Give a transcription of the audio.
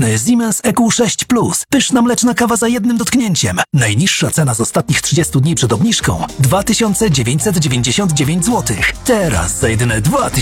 Siemens EQ6 Plus. Pyszna mleczna kawa za jednym dotknięciem. Najniższa cena z ostatnich 30 dni przed obniżką 2999 zł. Teraz za jedyne 2000